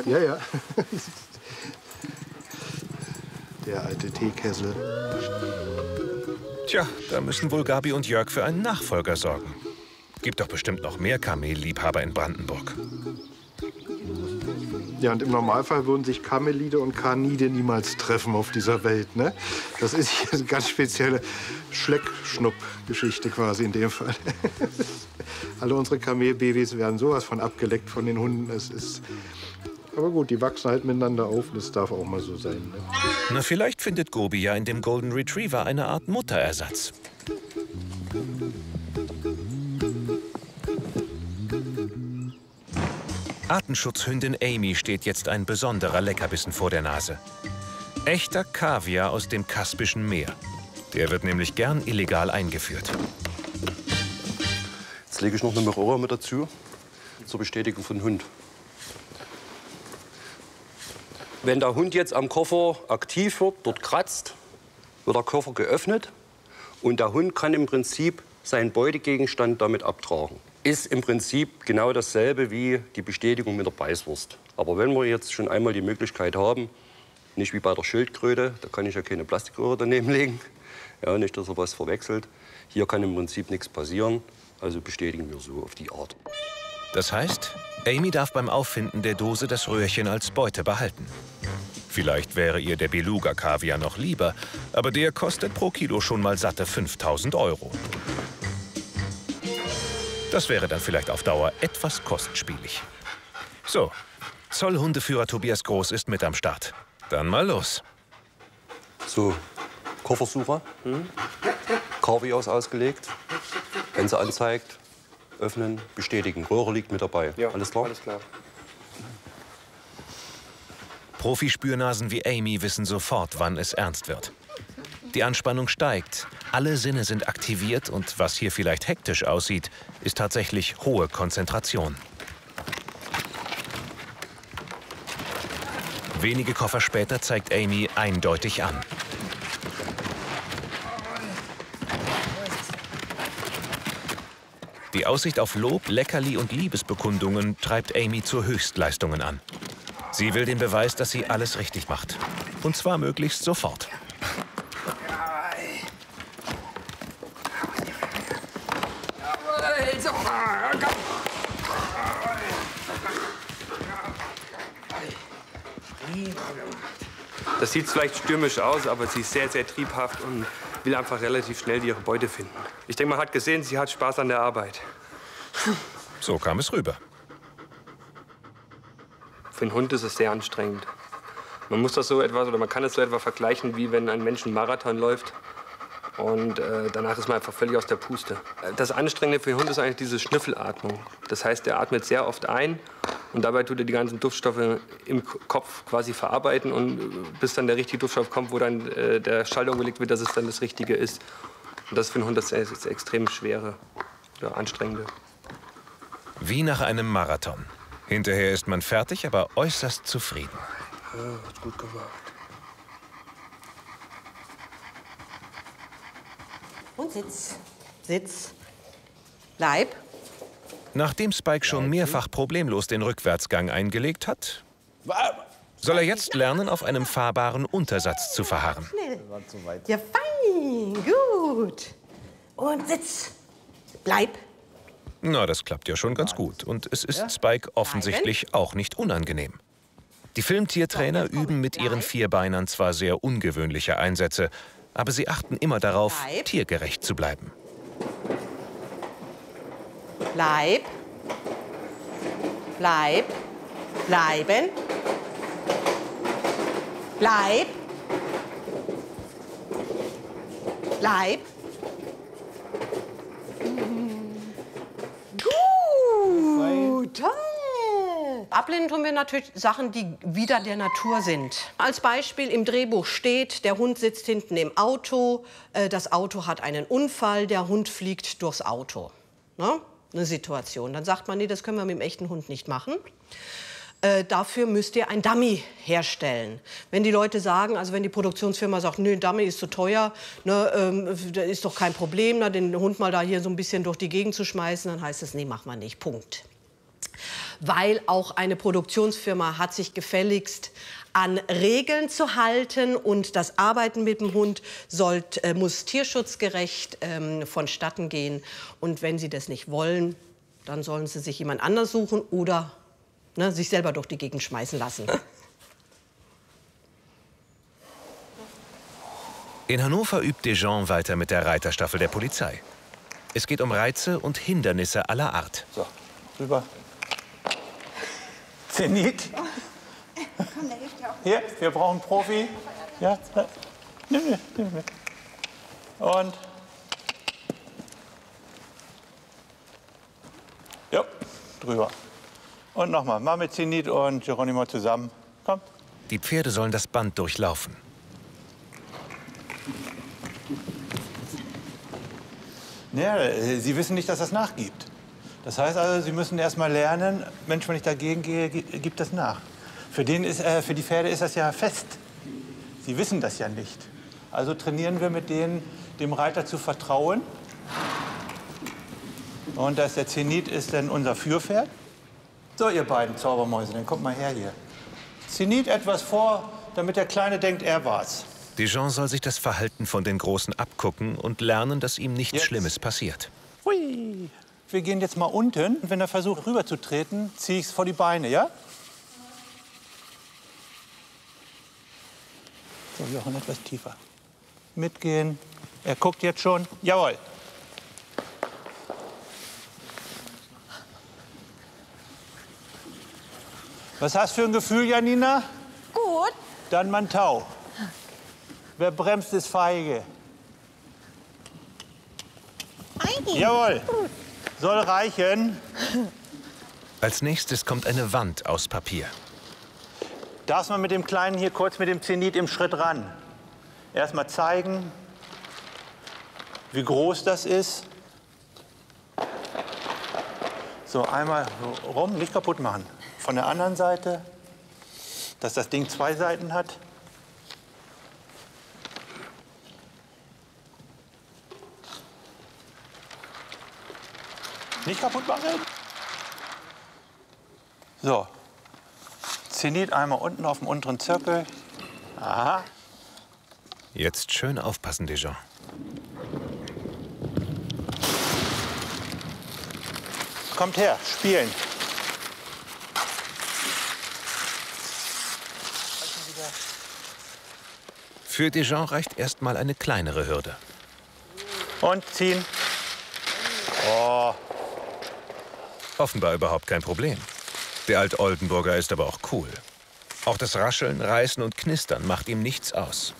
Ja, ja. Der alte Teekessel. Tja, da müssen wohl Gabi und Jörg für einen Nachfolger sorgen. Gibt doch bestimmt noch mehr Kamelliebhaber in Brandenburg. Ja, und im Normalfall würden sich Kamelide und Karnide niemals treffen auf dieser Welt, ne? Das ist hier eine ganz spezielle Schleckschnupp-Geschichte quasi in dem Fall. Alle unsere Kamelbabys werden sowas von abgeleckt von den Hunden. Es ist... Aber gut, die wachsen halt miteinander auf. Das darf auch mal so sein, ne? Na, vielleicht findet Gobi ja in dem Golden Retriever eine Art Mutterersatz. Artenschutzhündin Amy steht jetzt ein besonderer Leckerbissen vor der Nase. Echter Kaviar aus dem Kaspischen Meer. Der wird nämlich gern illegal eingeführt. Jetzt lege ich noch eine Mirrora mit dazu, zur Bestätigung von Hund. Wenn der Hund jetzt am Koffer aktiv wird, dort kratzt, wird der Koffer geöffnet und der Hund kann im Prinzip seinen Beutegegenstand damit abtragen. Ist im Prinzip genau dasselbe wie die Bestätigung mit der Beißwurst. Aber wenn wir jetzt schon einmal die Möglichkeit haben, nicht wie bei der Schildkröte, da kann ich ja keine Plastikröhre daneben legen, ja, nicht, dass er was verwechselt. Hier kann im Prinzip nichts passieren, also bestätigen wir so auf die Art. Das heißt, Amy darf beim Auffinden der Dose das Röhrchen als Beute behalten. Vielleicht wäre ihr der Beluga-Kaviar noch lieber, aber der kostet pro Kilo schon mal satte 5.000 €. Das wäre dann vielleicht auf Dauer etwas kostspielig. So, Zollhundeführer Tobias Groß ist mit am Start. Dann mal los. So, Koffersucher, Kaviar ist ausgelegt, wenn sie anzeigt, öffnen, bestätigen. Röhre liegt mit dabei. Ja, alles klar? Alles klar. Profispürnasen wie Amy wissen sofort, wann es ernst wird. Die Anspannung steigt, alle Sinne sind aktiviert und was hier vielleicht hektisch aussieht, ist tatsächlich hohe Konzentration. Wenige Koffer später zeigt Amy eindeutig an. Die Aussicht auf Lob, Leckerli und Liebesbekundungen treibt Amy zu Höchstleistungen an. Sie will den Beweis, dass sie alles richtig macht. Und zwar möglichst sofort. Das sieht vielleicht stürmisch aus, aber sie ist sehr, sehr triebhaft und will einfach relativ schnell ihre Beute finden. Ich denke, man hat gesehen, sie hat Spaß an der Arbeit. So kam es rüber. Für einen Hund ist es sehr anstrengend. Man muss das so etwas, oder man kann es so etwa vergleichen, wie wenn ein Mensch einen Marathon läuft und danach ist man einfach völlig aus der Puste. Das Anstrengende für den Hund ist eigentlich diese Schnüffelatmung. Das heißt, er atmet sehr oft ein und dabei tut er die ganzen Duftstoffe im Kopf quasi verarbeiten und bis dann der richtige Duftstoff kommt, wo dann der Schalter umgelegt wird, dass es dann das Richtige ist. Und das ist für den Hund das extrem schwere, ja, anstrengende. Wie nach einem Marathon. Hinterher ist man fertig, aber äußerst zufrieden. Ja, hat's gut gemacht. Und Sitz. Sitz. Bleib. Nachdem Spike schon mehrfach problemlos den Rückwärtsgang eingelegt hat, soll er jetzt lernen, auf einem fahrbaren Untersatz zu verharren. Schnell. Ja, fein. Gut. Und Sitz. Bleib. Na, das klappt ja schon ganz gut. Und es ist Spike offensichtlich auch nicht unangenehm. Die Filmtiertrainer üben mit ihren Vierbeinern zwar sehr ungewöhnliche Einsätze, aber sie achten immer darauf, tiergerecht zu bleiben. Bleib. Bleib. Bleiben. Bleib. Bleib. Gut. Toll. Ablehnen tun wir natürlich Sachen, die wider der Natur sind. Als Beispiel im Drehbuch steht, der Hund sitzt hinten im Auto, das Auto hat einen Unfall, der Hund fliegt durchs Auto. Ne? Eine Situation. Dann sagt man, nee, das können wir mit dem echten Hund nicht machen. Dafür müsst ihr ein Dummy herstellen. Wenn die Leute sagen, also wenn die Produktionsfirma sagt, nö, Dummy ist zu teuer, ne, da ist doch kein Problem, ne, den Hund mal da hier so ein bisschen durch die Gegend zu schmeißen, dann heißt es, nee, mach mal nicht, Punkt. weil auch eine Produktionsfirma hat sich gefälligst an Regeln zu halten und das Arbeiten mit dem Hund muss tierschutzgerecht vonstatten gehen. Und wenn Sie das nicht wollen, dann sollen Sie sich jemand anders suchen oder sich selber durch die Gegend schmeißen lassen. In Hannover übt Desjean weiter mit der Reiterstaffel der Polizei. Es geht um Reize und Hindernisse aller Art. So, rüber. Zenit. Hier, wir brauchen einen Profi. Ja, nimm. Und. Ja, drüber. Und nochmal, mal mit Zenit und Geronimo zusammen. Komm. Die Pferde sollen das Band durchlaufen. Ja, Sie wissen nicht, dass das nachgibt. Das heißt also, Sie müssen erst mal lernen, Mensch, wenn ich dagegen gehe, gibt das nach. Für die Pferde ist das ja fest. Sie wissen das ja nicht. Also trainieren wir mit denen, dem Reiter zu vertrauen. Und das der Zenit ist dann unser Führpferd. So, ihr beiden Zaubermäuse, dann kommt mal her hier. Zenit etwas vor, damit der Kleine denkt, er war's. Desjean soll sich das Verhalten von den Großen abgucken und lernen, dass ihm nichts Schlimmes passiert. Hui. Wir gehen jetzt mal unten. Wenn er versucht, rüberzutreten, ziehe ich es vor die Beine, ja? So, Jochen, etwas tiefer. Mitgehen. Er guckt jetzt schon. Jawohl. Was hast du für ein Gefühl, Janina? Gut. Dann Mantau. Wer bremst, ist feige. Jawohl. Soll reichen. Als nächstes kommt eine Wand aus Papier. Darfst man mit dem Kleinen hier kurz mit dem Zenit im Schritt ran? Erst mal zeigen, wie groß das ist. So, einmal rum, nicht kaputt machen. Von der anderen Seite, dass das Ding 2 Seiten hat. Nicht kaputt machen. So. Zenit einmal unten auf dem unteren Zirkel. Aha. Jetzt schön aufpassen, Desjean. Kommt her, spielen. Für Desjean reicht erst mal eine kleinere Hürde. Und ziehen. Oh. Offenbar überhaupt kein Problem. Der Alt-Oldenburger ist aber auch cool. Auch das Rascheln, Reißen und Knistern macht ihm nichts aus.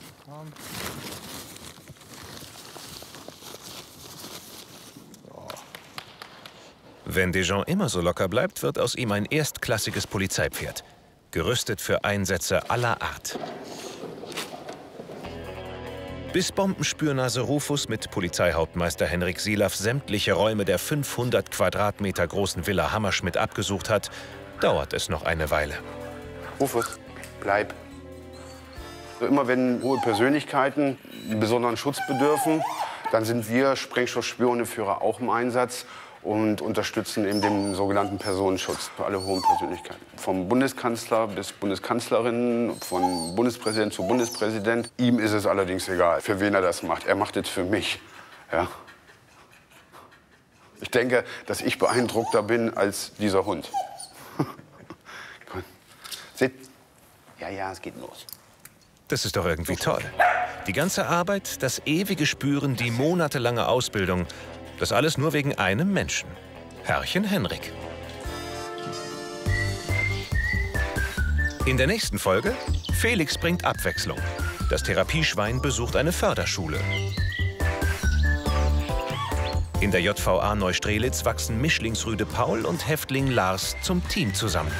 Wenn Desjean immer so locker bleibt, wird aus ihm ein erstklassiges Polizeipferd. Gerüstet für Einsätze aller Art. Bis Bombenspürnase Rufus mit Polizeihauptmeister Henrik Silaff sämtliche Räume der 500 Quadratmeter großen Villa Hammerschmidt abgesucht hat, dauert es noch eine Weile. Rufus, bleib. Immer wenn hohe Persönlichkeiten besonderen Schutz bedürfen, dann sind wir Sprengstoffspioneführer auch im Einsatz und unterstützen eben den sogenannten Personenschutz für alle hohen Persönlichkeiten. Vom Bundeskanzler bis Bundeskanzlerin, von Bundespräsident zu Bundespräsident. Ihm ist es allerdings egal, für wen er das macht. Er macht es für mich. Ja. Ich denke, dass ich beeindruckter bin als dieser Hund. Sit. Ja, es geht los. Das ist doch irgendwie toll. Die ganze Arbeit, das ewige Spüren, die monatelange Ausbildung. Das alles nur wegen einem Menschen. Herrchen Henrik. In der nächsten Folge: Felix bringt Abwechslung. Das Therapieschwein besucht eine Förderschule. In der JVA Neustrelitz wachsen Mischlingsrüde Paul und Häftling Lars zum Team zusammen.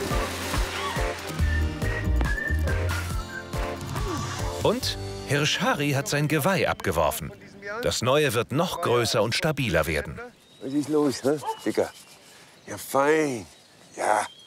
Und Hirsch Harry hat sein Geweih abgeworfen. Das Neue wird noch größer und stabiler werden. Was ist los, hä, Dicker? Ja, fein. Ja,